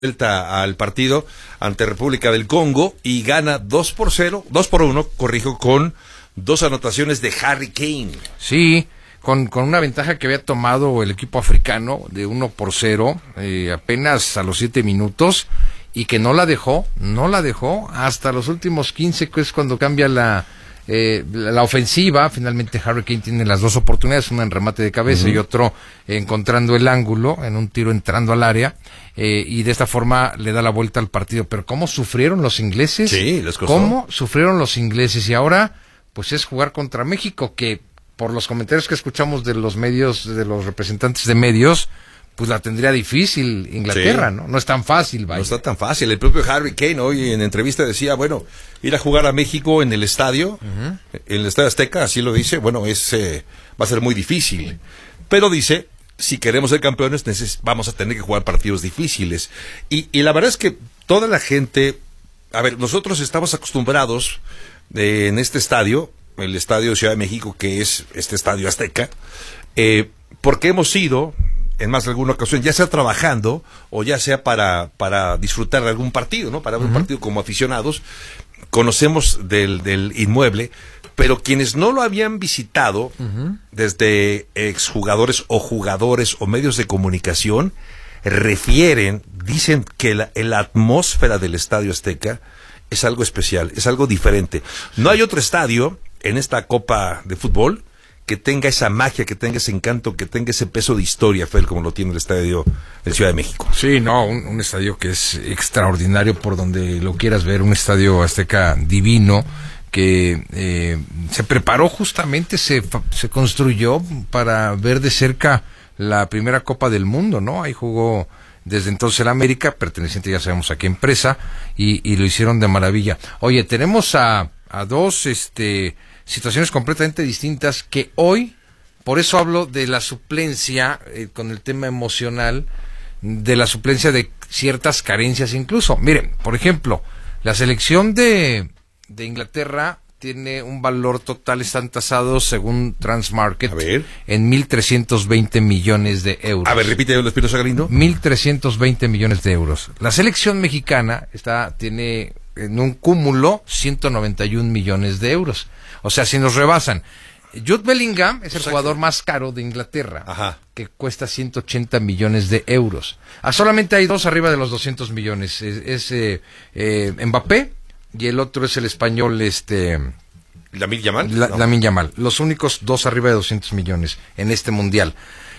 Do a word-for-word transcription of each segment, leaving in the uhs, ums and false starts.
Vuelta al partido ante República del Congo y gana dos por cero, dos por uno, corrijo, con dos anotaciones de Harry Kane. Sí, con, con una ventaja que había tomado el equipo africano de uno por cero, eh, apenas a los siete minutos, y que no la dejó, no la dejó hasta los últimos quince, que es cuando cambia la... Eh, la, la ofensiva. Finalmente Harry Kane tiene las dos oportunidades, una en remate de cabeza uh-huh. y otro eh, encontrando el ángulo en un tiro entrando al área, eh, y de esta forma le da la vuelta al partido. Pero cómo sufrieron los ingleses, sí, les costó. Cómo sufrieron los ingleses, y ahora pues es jugar contra México, que por los comentarios que escuchamos de los medios, de los representantes de medios, pues la tendría difícil Inglaterra, sí. ¿no? No es tan fácil, vaya. No está tan fácil. El propio Harry Kane hoy en entrevista decía, bueno, ir a jugar a México en el estadio, uh-huh. en el Estadio Azteca, así lo dice, bueno, es eh, va a ser muy difícil. Pero dice, si queremos ser campeones, neces- vamos a tener que jugar partidos difíciles. Y, y la verdad es que toda la gente, a ver, nosotros estamos acostumbrados eh, en este estadio, el Estadio Ciudad de México, que es este Estadio Azteca, eh, porque hemos ido en más de alguna ocasión, ya sea trabajando o ya sea para, para disfrutar de algún partido, ¿no? Para ver uh-huh. un partido como aficionados, conocemos del, del inmueble, pero quienes no lo habían visitado, uh-huh. desde exjugadores o jugadores o medios de comunicación, refieren, dicen que la, la atmósfera del Estadio Azteca es algo especial, es algo diferente. No hay otro estadio en esta Copa de Fútbol que tenga esa magia, que tenga ese encanto, que tenga ese peso de historia, Fel, como lo tiene el estadio de Ciudad de México. Sí, no, un, un estadio que es extraordinario por donde lo quieras ver, un estadio azteca divino, que eh, se preparó justamente, se, se construyó para ver de cerca la primera Copa del Mundo, ¿no? Ahí jugó desde entonces el América, perteneciente ya sabemos a qué empresa, y, y lo hicieron de maravilla. Oye, tenemos a, a dos, este... situaciones completamente distintas que hoy, por eso hablo de la suplencia, eh, con el tema emocional, de la suplencia de ciertas carencias incluso. Miren, por ejemplo, la selección de, de Inglaterra tiene un valor total, están tasados según Transmarket en mil trescientos veinte millones de euros. A ver, repite, Espinosa Galindo. mil trescientos veinte millones de euros. La selección mexicana está tiene en un cúmulo ciento noventa y un millones de euros. O sea, si nos rebasan. Jude Bellingham es el Exacto. jugador más caro de Inglaterra, Ajá. que cuesta ciento ochenta millones de euros. Ah, solamente hay dos arriba de los doscientos millones. Es, es eh, eh, Mbappé y el otro es el español, este... Lamine Yamal. La, no. Lamine Yamal. Los únicos dos arriba de doscientos millones en este mundial.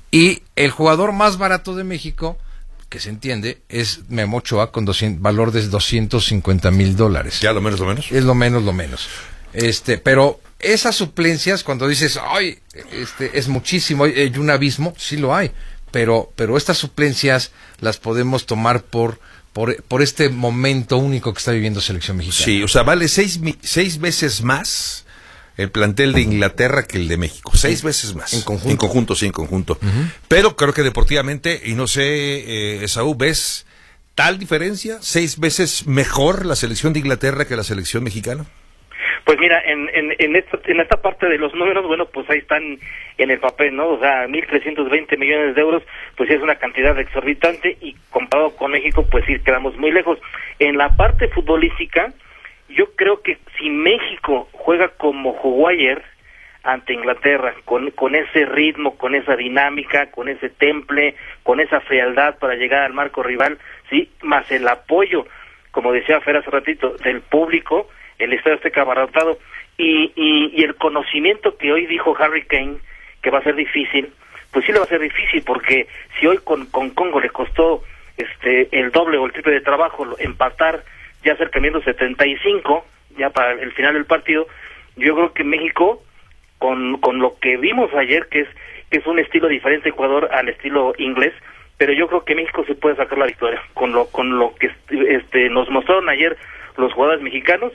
Y el jugador más barato de México, que se entiende, es Memo Ochoa con doscientos, valor de doscientos cincuenta mil dólares. Ya lo menos, lo menos. Es lo menos, lo menos. Este, pero esas suplencias, cuando dices, ay, este, es muchísimo, hay un abismo, sí lo hay, pero, pero estas suplencias las podemos tomar por, por, por este momento único que está viviendo Selección Mexicana. Sí, o sea, vale seis, seis veces más el plantel de Inglaterra que el de México, seis sí, veces más. En conjunto. En conjunto, sí, en conjunto. Uh-huh. Pero creo que deportivamente, y no sé, eh, Esaú, ¿ves tal diferencia? ¿Seis veces mejor la selección de Inglaterra que la selección mexicana? Pues mira, en, en, en, esta, en esta parte de los números, bueno, pues ahí están en el papel, ¿no? O sea, mil trescientos veinte millones de euros, pues es una cantidad exorbitante, y comparado con México, pues sí, quedamos muy lejos. En la parte futbolística, yo creo que si México juega como jugó ayer ante Inglaterra, con, con ese ritmo, con esa dinámica, con ese temple, con esa frialdad para llegar al marco rival, sí, más el apoyo, como decía Fer hace ratito, del público, el Estadio Azteca abarrotado, y, y, y el conocimiento que hoy dijo Harry Kane, que va a ser difícil, pues sí le va a ser difícil, porque si hoy con, con Congo le costó este el doble o el triple de trabajo empatar, ya cerca de setenta y cinco, ya para el final del partido, yo creo que México, con, con lo que vimos ayer, que es, que es un estilo diferente Ecuador al estilo inglés, pero yo creo que México se puede sacar la victoria, con lo, con lo que este, nos mostraron ayer los jugadores mexicanos.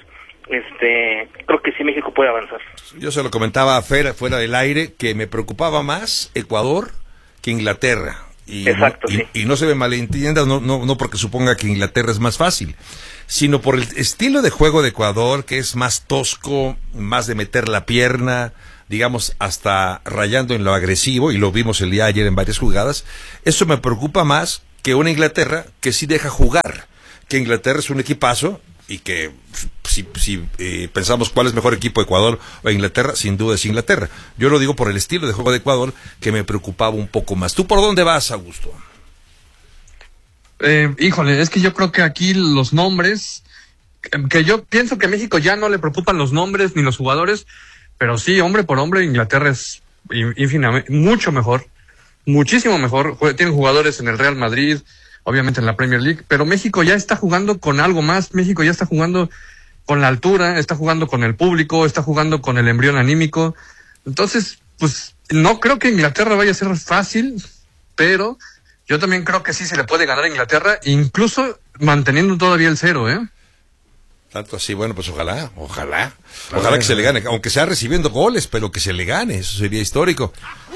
Este, creo que sí México puede avanzar. Yo se lo comentaba a Fer fuera del aire, que me preocupaba más Ecuador que Inglaterra. Y Exacto, no, y, sí. y no se me malentienda, no, no, no porque suponga que Inglaterra es más fácil, sino por el estilo de juego de Ecuador, que es más tosco, más de meter la pierna, digamos, hasta rayando en lo agresivo, y lo vimos el día de ayer en varias jugadas. Eso me preocupa más que una Inglaterra que sí deja jugar, que Inglaterra es un equipazo y que si, si eh, pensamos cuál es mejor equipo, Ecuador o Inglaterra, sin duda es Inglaterra. Yo lo digo por el estilo de juego de Ecuador, que me preocupaba un poco más. ¿Tú por dónde vas, Augusto? Eh, híjole, es que yo creo que aquí los nombres, que yo pienso que a México ya no le preocupan los nombres ni los jugadores, pero sí, hombre por hombre, Inglaterra es infinitamente, mucho mejor, muchísimo mejor. Tienen jugadores en el Real Madrid, obviamente en la Premier League, pero México ya está jugando con algo más. México ya está jugando con la altura, está jugando con el público, está jugando con el embrión anímico. Entonces, pues no creo que Inglaterra vaya a ser fácil, pero yo también creo que sí se le puede ganar a Inglaterra, incluso manteniendo todavía el cero, ¿eh? Tanto así, bueno, pues ojalá, ojalá, ojalá que se le gane, aunque sea recibiendo goles, pero que se le gane, eso sería histórico.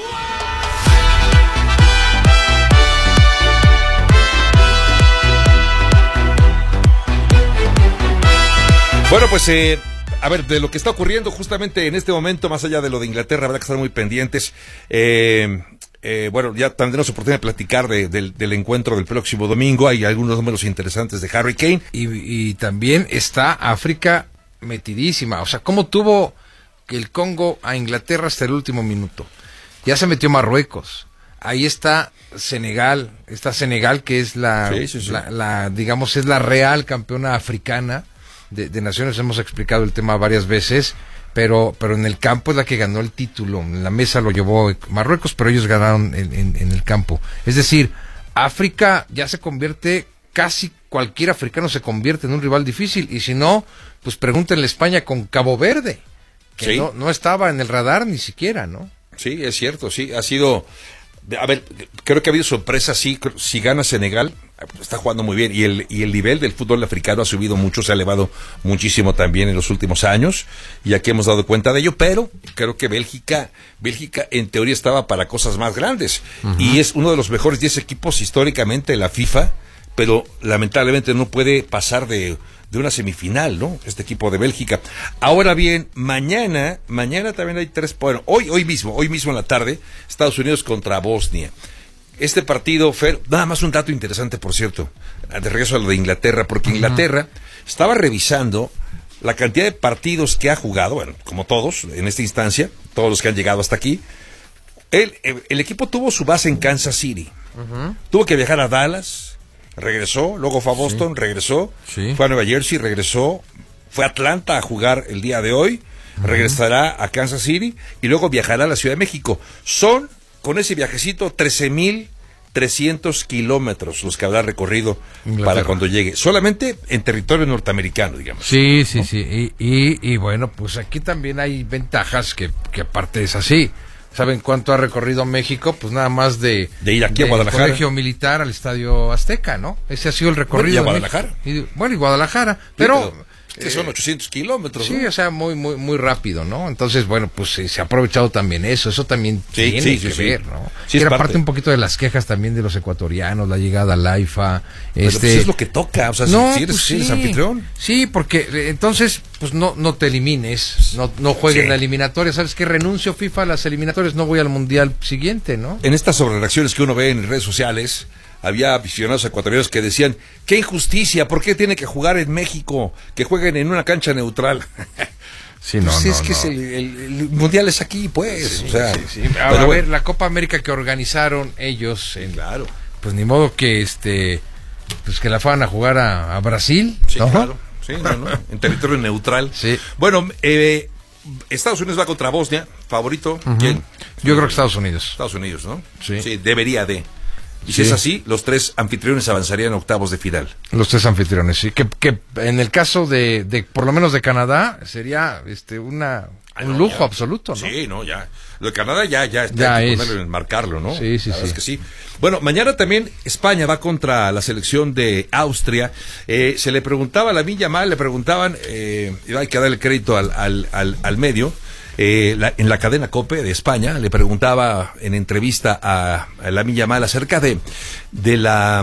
Bueno, pues, eh, a ver, de lo que está ocurriendo justamente en este momento, más allá de lo de Inglaterra, habrá que estar muy pendientes. Eh, eh, bueno, ya tendremos oportunidad de platicar de, de, del encuentro del próximo domingo. Hay algunos números interesantes de Harry Kane. Y, y también está África metidísima. O sea, ¿cómo tuvo el Congo a Inglaterra hasta el último minuto? Ya se metió Marruecos. Ahí está Senegal. Está Senegal, que es la, sí, sí, sí. la, la digamos, es la real campeona africana de, de naciones. Hemos explicado el tema varias veces. Pero, pero en el campo es la que ganó el título. En la mesa lo llevó Marruecos, pero ellos ganaron en, en, en el campo. Es decir, África ya se convierte, casi cualquier africano se convierte en un rival difícil. Y si no, pues pregúntenle a España con Cabo Verde, que sí. no, no estaba en el radar ni siquiera, ¿no? Sí, es cierto, sí, ha sido... A ver, creo que ha habido sorpresa, sí, si gana Senegal, está jugando muy bien, y el y el nivel del fútbol africano ha subido mucho, se ha elevado muchísimo también en los últimos años, y aquí hemos dado cuenta de ello, pero creo que Bélgica, Bélgica en teoría estaba para cosas más grandes, uh-huh. y es uno de los mejores diez equipos históricamente de la FIFA, pero lamentablemente no puede pasar de... de una semifinal, ¿no? Este equipo de Bélgica. Ahora bien, mañana, mañana también hay tres, bueno, hoy, hoy mismo, hoy mismo en la tarde, Estados Unidos contra Bosnia. Este partido, Fer, nada más un dato interesante, por cierto, de regreso a lo de Inglaterra, porque Inglaterra uh-huh. estaba revisando la cantidad de partidos que ha jugado, bueno, como todos, en esta instancia, todos los que han llegado hasta aquí. El, el, el equipo tuvo su base en Kansas City. Uh-huh. Tuvo que viajar a Dallas, regresó, luego fue a Boston, sí. regresó, sí. fue a Nueva Jersey, regresó, fue a Atlanta a jugar el día de hoy, uh-huh. regresará a Kansas City y luego viajará a la Ciudad de México. Son, con ese viajecito, trece mil trescientos kilómetros los que habrá recorrido Inglaterra. Para cuando llegue, solamente en territorio norteamericano, digamos. Sí, sí, ¿no? sí, y, y, y bueno, pues aquí también hay ventajas que, que aparte es así. ¿Saben cuánto ha recorrido México? Pues nada más de... De ir aquí a Guadalajara. Del Colegio Militar al Estadio Azteca, ¿no? Ese ha sido el recorrido. Y a Guadalajara. Y, bueno, y Guadalajara, pero... Sí, pero que son ochocientos kilómetros, Sí, ¿no? o sea, muy muy muy rápido, ¿no? Entonces, bueno, pues eh, se ha aprovechado también eso. Eso también sí, tiene sí, que sí, ver, sí. ¿no? Sí, era parte. parte un poquito de las quejas también de los ecuatorianos, la llegada al AIFA. Pero este... pues es lo que toca, o sea, no, si, eres, pues si eres sí, anfitrión. Sí, porque eh, entonces, pues no no te elimines, no no juegues sí. la eliminatoria. ¿Sabes qué? Renuncio FIFA a las eliminatorias, no voy al mundial siguiente, ¿no? En estas sobrereacciones que uno ve en redes sociales, había aficionados ecuatorianos que decían, qué injusticia, ¿por qué tiene que jugar en México? Que jueguen en una cancha neutral. Sí, no, pues no, es que no. es el, el, el mundial es aquí, pues. Sí, o sea, sí, sí. A, pero a bueno. ver, la Copa América que organizaron ellos, en, claro. pues ni modo que este, pues que la fueran a jugar a, a Brasil, Sí, ¿no? claro. Sí, no, no, en territorio neutral. Sí. Bueno, eh, Estados Unidos va contra Bosnia, favorito. Uh-huh. ¿Quién? Yo creo que Estados Unidos. Estados Unidos, ¿no? Sí. Sí, debería de. Y Sí. si es así, los tres anfitriones avanzarían a octavos de final. Los tres anfitriones, sí. Que, que en el caso de, de, por lo menos de Canadá, sería este una Ay, un no, lujo ya. absoluto, ¿no? Sí, no, ya. Lo de Canadá ya, ya, Ya hay que es. ponerlo en marcarlo, ¿no? Sí, sí, La verdad sí. es que sí. Bueno, mañana también España va contra la selección de Austria. Eh, se le preguntaba a Lamine Yamal, le preguntaban, eh, y hay que darle crédito al, al, al, al medio, eh, la, en la cadena COPE de España, le preguntaba en entrevista a, a Lamine Yamal acerca de, de la...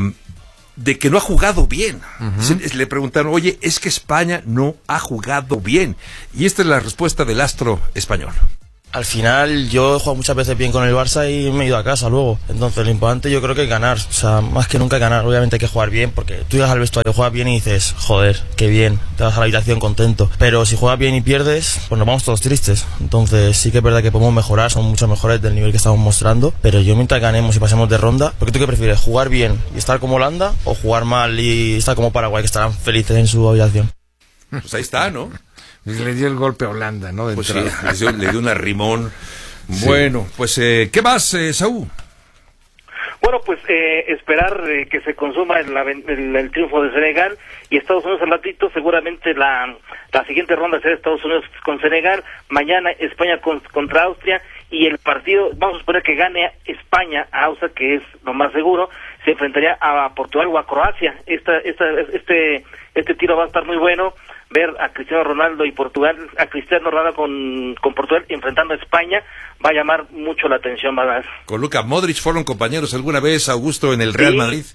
de que no ha jugado bien. Uh-huh. Se, le preguntaron, oye, es que España no ha jugado bien. Y esta es la respuesta del astro español. al final yo he jugado muchas veces bien con el Barça y me he ido a casa luego. Entonces lo importante yo creo que es ganar, o sea, más que nunca ganar. Obviamente hay que jugar bien, porque tú llegas al vestuario, juegas bien y dices, joder, qué bien, te vas a la habitación contento. Pero si juegas bien y pierdes, pues nos vamos todos tristes. Entonces sí que es verdad que podemos mejorar, somos mucho mejores del nivel que estamos mostrando, pero yo mientras ganemos y pasemos de ronda, ¿por qué tú qué prefieres? ¿Jugar bien y estar como Holanda o jugar mal y estar como Paraguay, que estarán felices en su habitación? Pues ahí está, ¿no? Le dio el golpe a Holanda, ¿no? De Pues sí, entrada. le dio, le dio un arrimón. Sí. Bueno, pues, eh, ¿qué más, eh, Saúl? Bueno, pues eh, esperar eh, que se consuma el, el, el triunfo de Senegal y Estados Unidos al ratito. Seguramente la, la siguiente ronda será Estados Unidos con Senegal, mañana España con, contra Austria, y el partido, vamos a suponer que gane España a Austria, que es lo más seguro, se enfrentaría a Portugal o a Croacia. Esta, esta, este, este tiro va a estar muy bueno. Ver a Cristiano Ronaldo y Portugal, a Cristiano Ronaldo con, con Portugal enfrentando a España, va a llamar mucho la atención, ¿verdad? Con Luka Modric fueron compañeros alguna vez, Augusto, en el Real Sí. Madrid.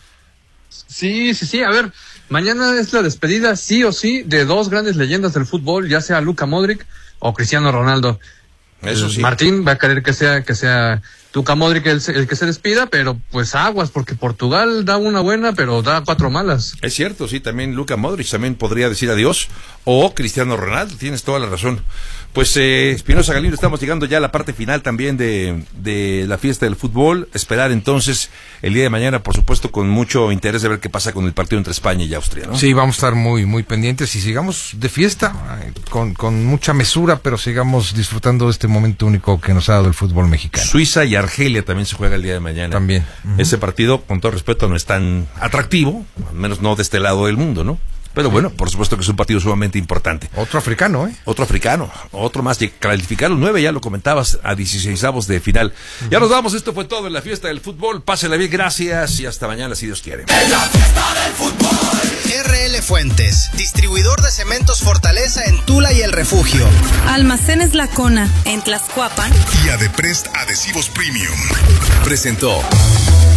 Sí, sí, sí. A ver, mañana es la despedida, sí o sí, de dos grandes leyendas del fútbol, ya sea Luka Modric o Cristiano Ronaldo. Eso sí. Martín va a querer que sea que sea Luka Modric el, el que se despida, pero pues aguas, porque Portugal da una buena, pero da cuatro malas. Es cierto, sí, también Luka Modric también podría decir adiós, o Cristiano Ronaldo, tienes toda la razón. Pues eh, Espinosa Galindo, estamos llegando ya a la parte final también de, de la fiesta del fútbol. Esperar entonces el día de mañana, por supuesto, con mucho interés de ver qué pasa con el partido entre España y Austria, ¿no? Sí, vamos a estar muy muy pendientes y sigamos de fiesta, eh, con, con mucha mesura, pero sigamos disfrutando de este momento único que nos ha dado el fútbol mexicano. Suiza y Argelia también se juega el día de mañana. También. Uh-huh. Ese partido, con todo respeto, no es tan atractivo, al menos no de este lado del mundo, ¿no? Pero bueno, por supuesto que es un partido sumamente importante. Otro africano, ¿eh? Otro africano, otro más. Calificaron nueve, ya lo comentabas, a dieciseisavos de final. Uh-huh. Ya nos vamos, esto fue todo en la fiesta del fútbol. Pásenla bien, gracias y hasta mañana si Dios quiere. En la fiesta del fútbol. R L Fuentes, distribuidor de cementos Fortaleza en Tula y El Refugio. Almacenes Lacona en Tlaxcuapan. Y Adeprest Adhesivos Premium. Presentó